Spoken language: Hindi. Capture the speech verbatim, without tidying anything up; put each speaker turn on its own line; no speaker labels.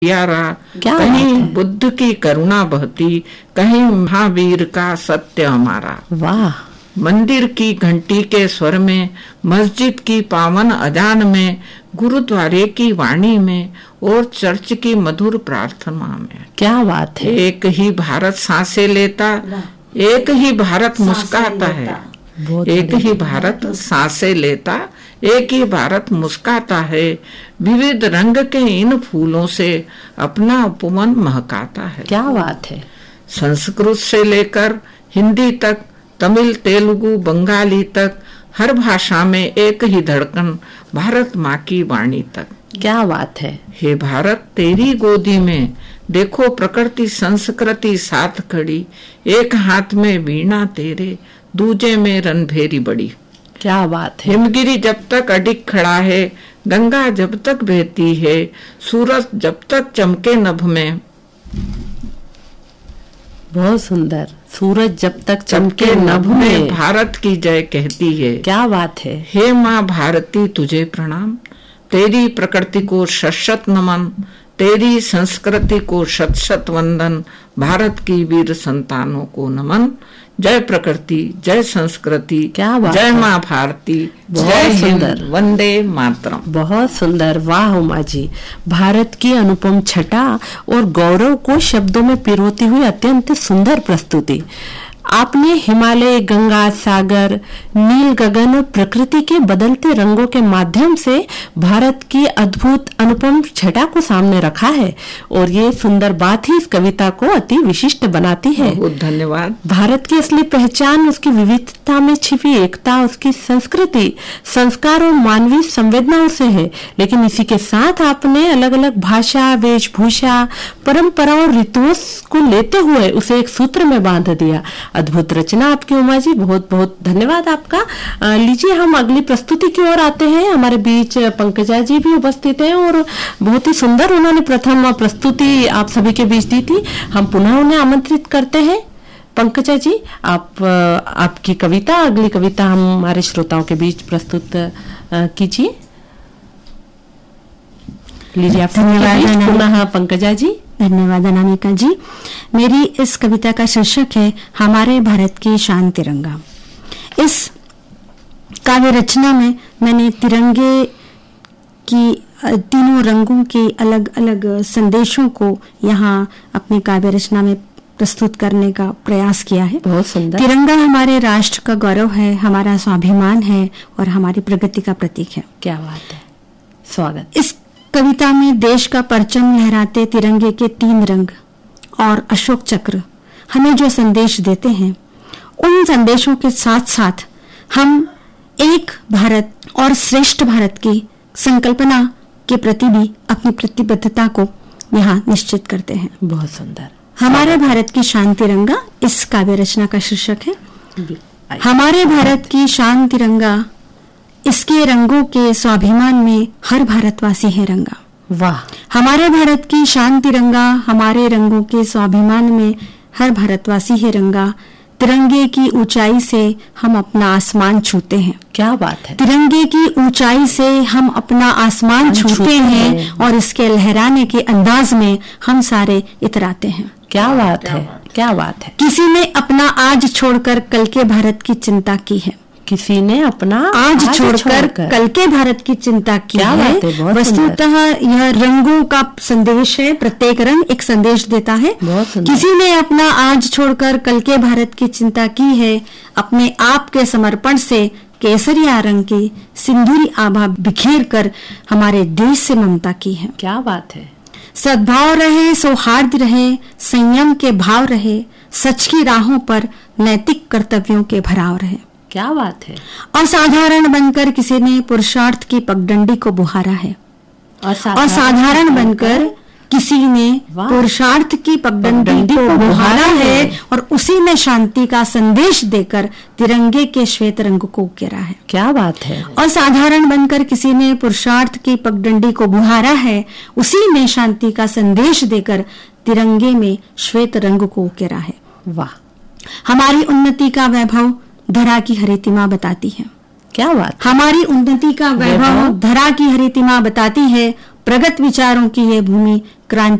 प्यारा, कहीं बुद्ध की करुणा बहती, कहीं महावीर का सत्य हमारा।
वाह।
मंदिर की घंटी के स्वर में, मस्जिद की पावन अजान में, गुरुद्वारे की वाणी में और चर्च की मधुर प्रार्थना में।
क्या बात है।
एक ही भारत सांसें लेता, एक ही भारत मुस्काता है, एक ही भारत सांसें लेता, एक ही भारत मुस्काता है, विविध रंग के इन फूलों से अपना उपवन महकाता है।
क्या बात है।
संस्कृत से लेकर हिंदी तक, तमिल, तेलुगु, बंगाली तक, हर भाषा में एक ही धड़कन, भारत माँ की वाणी तक।
क्या बात है।
हे भारत तेरी गोदी में, देखो प्रकृति संस्कृति साथ खड़ी, एक हाथ में वीणा तेरे, दूजे में रणभेरी बड़ी।
क्या बात है।
हिमगिरी जब तक अडिग खड़ा है, गंगा जब तक बहती है, सूरज जब तक चमके नभ में।
बहुत सुंदर। सूरज जब तक चमके नभ में
भारत की जय कहती है।
क्या बात है।
हे माँ भारती तुझे प्रणाम, तेरी प्रकृति को शत शत नमन, तेरी संस्कृति को शत शत वंदन, भारत की वीर संतानों को नमन। जय प्रकृति, जय संस्कृति, जय माँ भारती, जय हिंद, वंदे मातरम।
बहुत सुंदर। वाह उमा जी, भारत की अनुपम छटा और गौरव को शब्दों में पिरोती हुई अत्यंत सुंदर प्रस्तुति। आपने हिमालय, गंगा, सागर, नील गगन और प्रकृति के बदलते रंगों के माध्यम से भारत की अद्भुत अनुपम छटा को सामने रखा है और ये सुंदर बात ही इस कविता को अति विशिष्ट बनाती है।
बहुत धन्यवाद।
भारत की असली पहचान उसकी विविधता में छिपी एकता, उसकी संस्कृति, संस्कार और मानवीय संवेदनाओं से है। लेकिन इसी के साथ आपने अलग अलग भाषा, वेशभूषा, परंपरा और रितुओं को लेते हुए उसे एक सूत्र में बांध दिया। अद्भुत रचना आपकी उमा जी, बहुत बहुत धन्यवाद आपका। लीजिए हम अगली प्रस्तुति की ओर आते हैं। हमारे बीच पंकजा जी भी उपस्थित हैं और बहुत ही सुंदर उन्होंने प्रथम प्रस्तुति आप सभी के बीच दी थी। हम पुनः उन्हें आमंत्रित करते हैं। पंकजा जी, आप आपकी कविता, अगली कविता हम हमारे श्रोताओं के बीच प्रस्तुत कीजिए। लीजिए आप धन्यवाद पुनः पंकजा जी।
धन्यवाद अनामिका जी। मेरी इस कविता का शीर्षक है हमारे भारत की शान तिरंगा। इस काव्य रचना में मैंने तिरंगे की तीनों रंगों के अलग अलग संदेशों को यहाँ अपनी काव्य रचना में प्रस्तुत करने का प्रयास किया है।
बहुत सुंदर।
तिरंगा हमारे राष्ट्र का गौरव है, हमारा स्वाभिमान है और हमारी प्रगति का प्रतीक है।
क्या बात है। स्वागत।
इस कविता में देश का परचम लहराते तिरंगे के तीन रंग और अशोक चक्र हमें जो संदेश देते हैं, उन संदेशों के साथ साथ हम एक भारत और श्रेष्ठ भारत की संकल्पना के प्रति भी अपनी प्रतिबद्धता को यहाँ निश्चित करते हैं।
बहुत सुंदर।
हमारे भारत की शान तिरंगा इस काव्य रचना का शीर्षक है। हमारे भारत की शान तिरंगा, इसके रंगों के स्वाभिमान में हर भारतवासी है रंगा।
वाह।
हमारे भारत की शान तिरंगा, हमारे रंगों के स्वाभिमान में हर भारतवासी है रंगा। तिरंगे की ऊंचाई से हम अपना आसमान छूते हैं।
क्या बात है।
तिरंगे की ऊंचाई से हम अपना आसमान छूते हैं और इसके लहराने के अंदाज में हम सारे इतराते हैं।
क्या बात है। क्या बात है।
किसी ने अपना आज छोड़कर कल के भारत की चिंता की है।
किसी ने अपना
आज, आज छोड़कर छोड़ कल के भारत की चिंता की
क्या
है।
है।
वस्तुतः यह रंगों का संदेश है, प्रत्येक रंग एक संदेश देता है। किसी ने अपना आज छोड़कर कल के भारत की चिंता की है, अपने आप के समर्पण से केसरिया रंग की सिंदूरी आभा बिखेर कर हमारे देश से ममता की है।
क्या बात है।
सद्भाव रहे, सौहार्द रहे, संयम के भाव रहे, सच की राहों पर नैतिक कर्तव्यों के भराव रहे।
क्या बात है।
असाधारण बनकर किसी ने पुरुषार्थ की पगडंडी को बुहारा है। असाधारण बनकर किसी ने पुरुषार्थ की पगडंडी को बुहारा है और उसी ने शांति का संदेश देकर तिरंगे के श्वेत रंग को उकेरा है।
क्या बात है।
असाधारण बनकर किसी ने पुरुषार्थ की पगडंडी को बुहारा है, उसी ने शांति का संदेश देकर तिरंगे में श्वेत रंग को उकेरा है।
वाह।
हमारी उन्नति का वैभव धरा की हरितिमा बताती है।
क्या बात।
हमारी उन्नति का वैभव धरा की हरितिमा बताती है, प्रगत विचारों की ये भूमि, क्रांति